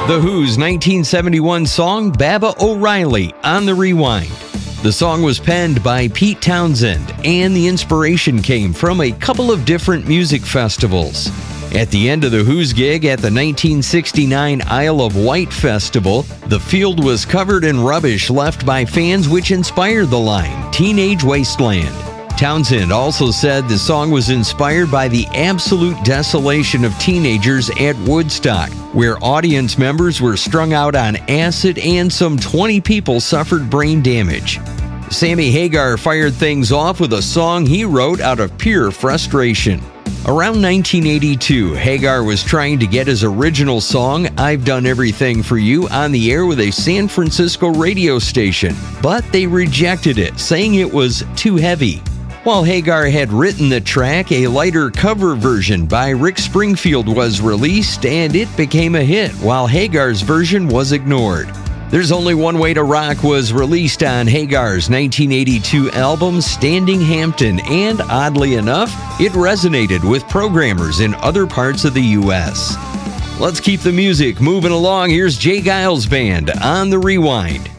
The Who's 1971 song Baba O'Riley on the Rewind. The song was penned by Pete Townshend, and the inspiration came from a couple of different music festivals. At the end of the Who's gig at the 1969 Isle of Wight Festival, the field was covered in rubbish left by fans, which inspired the line, Teenage Wasteland. Townshend also said the song was inspired by the absolute desolation of teenagers at Woodstock, where audience members were strung out on acid and some 20 people suffered brain damage. Sammy Hagar fired things off with a song he wrote out of pure frustration. Around 1982, Hagar was trying to get his original song, I've Done Everything for You, on the air with a San Francisco radio station, but they rejected it, saying it was too heavy. While Hagar had written the track, a lighter cover version by Rick Springfield was released, and it became a hit, while Hagar's version was ignored. There's Only One Way to Rock was released on Hagar's 1982 album Standing Hampton, and oddly enough, it resonated with programmers in other parts of the U.S. Let's keep the music moving along. Here's Jay Giles Band on the Rewind.